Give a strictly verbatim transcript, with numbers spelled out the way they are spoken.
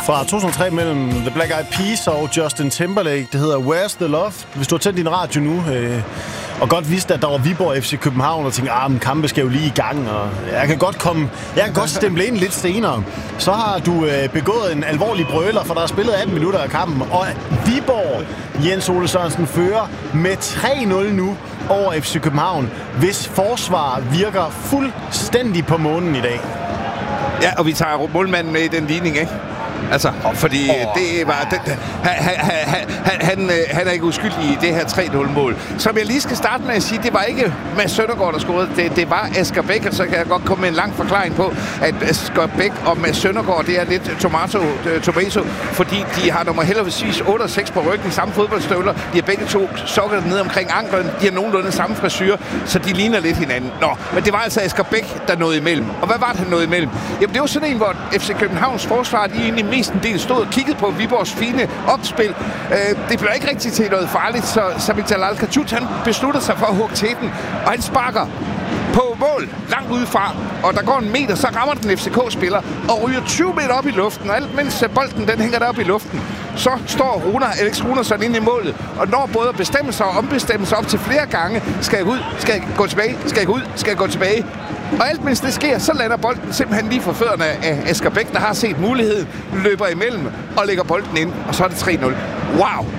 Fra to tusind og tre mellem The Black Eyed Peas og Justin Timberlake. Det hedder Where's the Love? Hvis du har tændt din radio nu, øh, og godt vidste, at der var Viborg F C København, og tænkte, ah, men kampe skal jo lige i gang, og jeg kan godt komme, jeg kan godt stemple ind lidt senere. Så har du øh, begået en alvorlig brøler, for der er spillet atten minutter af kampen, og Viborg, Jens Ole Sørensen, fører med tre nul nu over F C København, hvis forsvar virker fuldstændig på månen i dag. Ja, og vi tager målmanden med i den ligning, ikke? Altså, fordi oh. det var... Det, han, han, han, han, han er ikke uskyldig i det her tre nul-mål. Som jeg lige skal starte med at sige, det var ikke Mads Søndergaard, der scorede. Det, det var Asger Bæk, og så kan jeg godt komme med en lang forklaring på, at Asger Bæk og Mads Søndergaard, det er lidt tomato, tomato, fordi de har nummer heldigvis otte og seks på ryggen, samme fodboldstøvler. De har begge to sokker ned omkring anklen. De har nogenlunde samme frisyr, så de ligner lidt hinanden. Nå, men det var altså Asger Bæk, der nåede imellem. Og hvad var det, han nåede imellem? Jamen, det var sådan en, hvor F C Københavns forsvar, de egentlig mest en del stod og kiggede på Viborgs fine opspil. Øh, det blev ikke rigtig til noget farligt, så Samir Al-Khatut, han besluttede sig for at hugge til den, og han sparker på mål langt udefra, og der går en meter, så rammer den F C K-spiller og ryger tyve meter op i luften, og alt mens bolden den hænger der op i luften, så står Runer, Alex Runersson inde i målet, og når både at bestemme sig og ombestemme sig op til flere gange, skal jeg ud, skal jeg gå tilbage, skal jeg gå ud, skal jeg gå tilbage. Og alt mens det sker, så lander bolden simpelthen lige for fødderne af Asger Bæk, der har set muligheden, løber imellem og lægger bolden ind, og så er det tre nul. Wow!